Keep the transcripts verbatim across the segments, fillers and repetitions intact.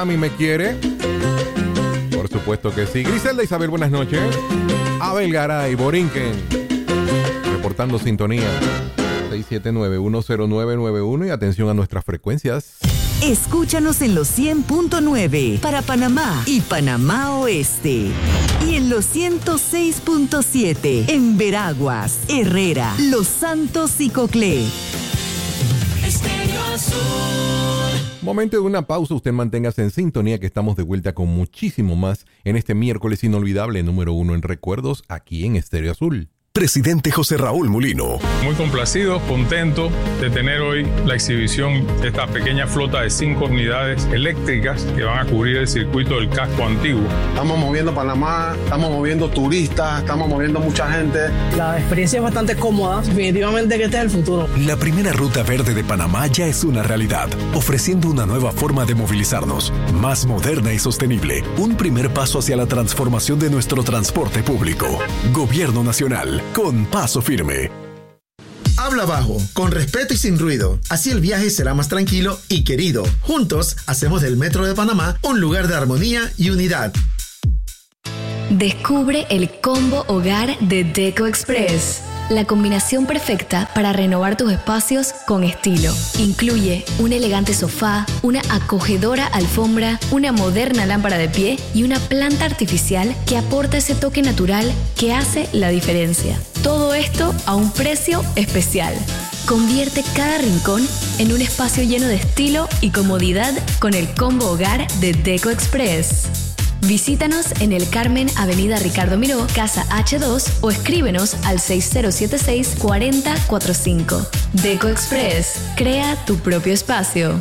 mami me quiere. Por supuesto que sí. Griselda Isabel, buenas noches. Abel Garay, Borinquen, reportando sintonía. seis siete nueve, uno cero nueve nueve uno y atención a nuestras frecuencias. Escúchanos en los cien punto nueve para Panamá y Panamá Oeste. Y en los ciento seis punto siete en Veraguas, Herrera, Los Santos y Coclé. Estéreo Azul. Momento de una pausa, usted manténgase en sintonía que estamos de vuelta con muchísimo más en este miércoles inolvidable número uno en recuerdos aquí en Estéreo Azul. Presidente José Raúl Mulino. Muy complacido, contento de tener hoy la exhibición de esta pequeña flota de cinco unidades eléctricas que van a cubrir el circuito del casco antiguo. Estamos moviendo Panamá, estamos moviendo turistas, estamos moviendo mucha gente. La experiencia es bastante cómoda, definitivamente que este es el futuro. La primera ruta verde de Panamá ya es una realidad, ofreciendo una nueva forma de movilizarnos, más moderna y sostenible. Un primer paso hacia la transformación de nuestro transporte público. Gobierno Nacional. Con paso firme. Habla bajo, con respeto y sin ruido. Así el viaje será más tranquilo y querido. Juntos hacemos del Metro de Panamá un lugar de armonía y unidad. Descubre el combo hogar de Deco Express. La combinación perfecta para renovar tus espacios con estilo. Incluye un elegante sofá, una acogedora alfombra, una moderna lámpara de pie y una planta artificial que aporta ese toque natural que hace la diferencia. Todo esto a un precio especial. Convierte cada rincón en un espacio lleno de estilo y comodidad con el combo hogar de Deco Express. Visítanos en El Carmen, Avenida Ricardo Miró, Casa hache dos o escríbenos al seis cero siete seis, cuatro cero cuatro cinco. Deco Express, crea tu propio espacio.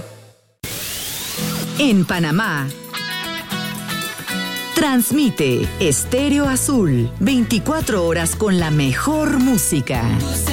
En Panamá, transmite Estéreo Azul, veinticuatro horas con la mejor música.